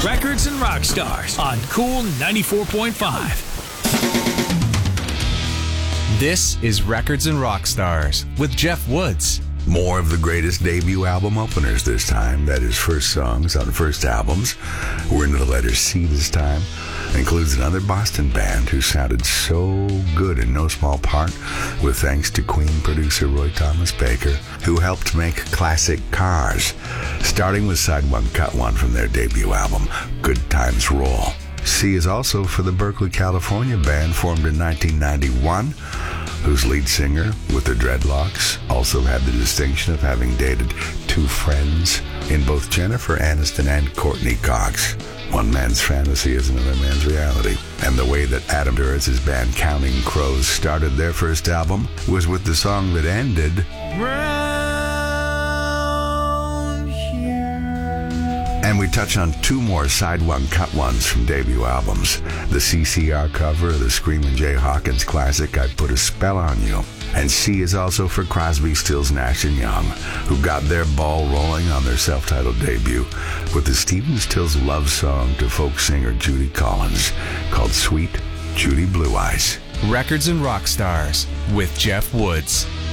Records and Rock Stars on Cool 94.5. This is Records and Rock Stars with Jeff Woods. More of the greatest debut album openers this time. That is first songs on first albums. We're into the letter C this time. Includes another Boston band who sounded so good in no small part, with thanks to Queen producer Roy Thomas Baker, who helped make classic Cars, starting with side one, cut one from their debut album, Good Times Roll. C is also for the Berkeley, California band formed in 1991, whose lead singer, with the dreadlocks, also had the distinction of having dated two friends in both Jennifer Aniston and Courtney Cox. One man's fantasy is another man's reality. And the way that Adam Duris's band Counting Crows started their first album was with the song that ended Round Here. And we touch on two more side one cut ones from debut albums. The CCR cover of the Screamin' Jay Hawkins classic, I Put a Spell on You. And C is also for Crosby, Stills, Nash & Young, who got their ball rolling on their self-titled debut with the Stephen Stills love song to folk singer Judy Collins called Sweet Judy Blue Eyes. Records and Rock Stars with Jeff Woods.